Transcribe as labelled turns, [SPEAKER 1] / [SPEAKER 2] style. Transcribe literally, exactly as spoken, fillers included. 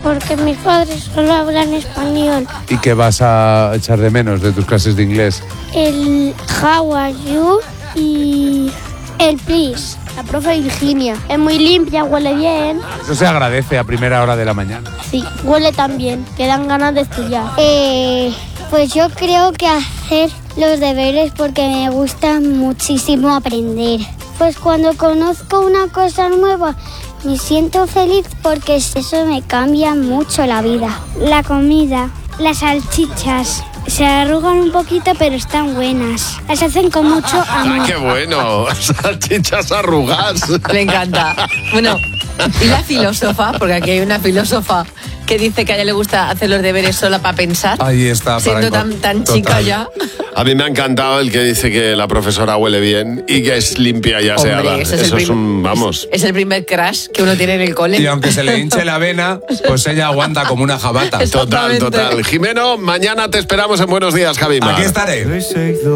[SPEAKER 1] porque mis padres solo hablan español.
[SPEAKER 2] ¿Y qué vas a echar de menos de tus clases de inglés?
[SPEAKER 1] El how are you y el please. La profe Virginia. Es muy limpia, huele bien.
[SPEAKER 2] Eso se agradece a primera hora de la mañana.
[SPEAKER 1] Sí, huele tan bien, que dan ganas de estudiar. Eh, pues yo creo que hacer los deberes porque me gusta muchísimo aprender. Pues cuando conozco una cosa nueva me siento feliz porque eso me cambia mucho la vida. La comida, las salchichas. Se arrugan un poquito, pero están buenas. Las hacen con mucho amor.
[SPEAKER 3] ¡Ah, qué bueno! Salchichas arrugadas.
[SPEAKER 4] Me encanta. Bueno, y la filósofa, porque aquí hay una filósofa que dice que a ella le gusta hacer los deberes sola para pensar.
[SPEAKER 2] Ahí está.
[SPEAKER 4] Siendo
[SPEAKER 2] para
[SPEAKER 4] tan, tan
[SPEAKER 2] total.
[SPEAKER 4] chica ya.
[SPEAKER 3] A mí me ha encantado el que dice que la profesora huele bien y que es limpia y aseada.
[SPEAKER 4] Hombre, ese es
[SPEAKER 3] Eso
[SPEAKER 4] el
[SPEAKER 3] es
[SPEAKER 4] prim-
[SPEAKER 3] un, vamos.
[SPEAKER 4] Es el primer crash que uno tiene en el cole.
[SPEAKER 2] Y aunque se le hinche la vena, pues ella aguanta como una jabata.
[SPEAKER 4] Exactamente.
[SPEAKER 3] Total, total. Jimeno, mañana te esperamos en Buenos Días, Javimar.
[SPEAKER 2] Aquí estaré.